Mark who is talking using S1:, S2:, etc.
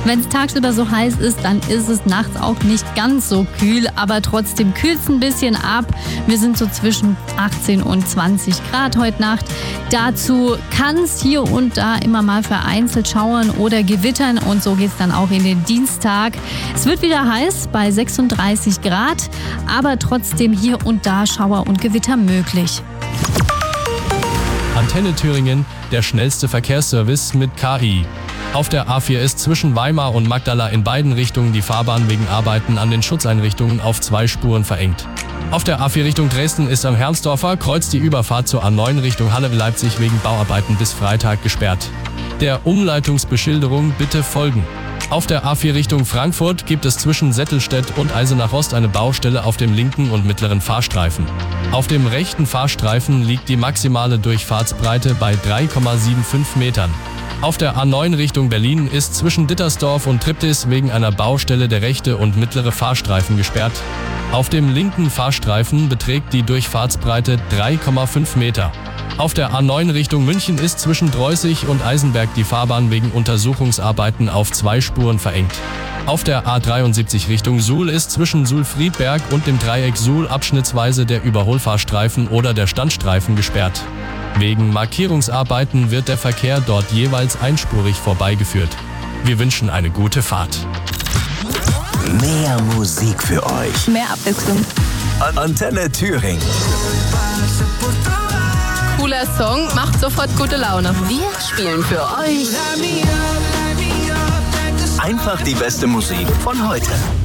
S1: Wenn es tagsüber so heiß ist, dann ist es nachts auch nicht ganz so kühl, aber trotzdem kühlt es ein bisschen ab. Wir sind so zwischen 18 und 20 Grad heute Nacht. Dazu kann es hier und da immer mal vereinzelt schauern oder gewittern und so geht es dann auch in den Dienstag. Es wird wieder heiß bei 36 Grad, aber trotzdem hier und da Schauer und Gewitter möglich.
S2: Antenne Thüringen, der schnellste Verkehrsservice mit KI. Auf der A4 ist zwischen Weimar und Magdala in beiden Richtungen die Fahrbahn wegen Arbeiten an den Schutzeinrichtungen auf 2 Spuren verengt. Auf der A4 Richtung Dresden ist am Herrnsdorfer Kreuz die Überfahrt zur A9 Richtung Halle-Leipzig wegen Bauarbeiten bis Freitag gesperrt. Der Umleitungsbeschilderung bitte folgen. Auf der A4 Richtung Frankfurt gibt es zwischen Settelstedt und Eisenach-Ost eine Baustelle auf dem linken und mittleren Fahrstreifen. Auf dem rechten Fahrstreifen liegt die maximale Durchfahrtsbreite bei 3,75 Metern. Auf der A9 Richtung Berlin ist zwischen Dittersdorf und Triptis wegen einer Baustelle der rechte und mittlere Fahrstreifen gesperrt. Auf dem linken Fahrstreifen beträgt die Durchfahrtsbreite 3,5 Meter. Auf der A9 Richtung München ist zwischen Dreußig und Eisenberg die Fahrbahn wegen Untersuchungsarbeiten auf 2 Spuren verengt. Auf der A73 Richtung Suhl ist zwischen Suhl-Friedberg und dem Dreieck Suhl abschnittsweise der Überholfahrstreifen oder der Standstreifen gesperrt. Wegen Markierungsarbeiten wird der Verkehr dort jeweils einspurig vorbeigeführt. Wir wünschen eine gute Fahrt.
S3: Mehr Musik für euch.
S1: Mehr Abwechslung.
S3: Antenne Thüringen.
S4: Cooler Song, macht sofort gute Laune.
S5: Wir spielen für euch
S3: Einfach die beste Musik von heute.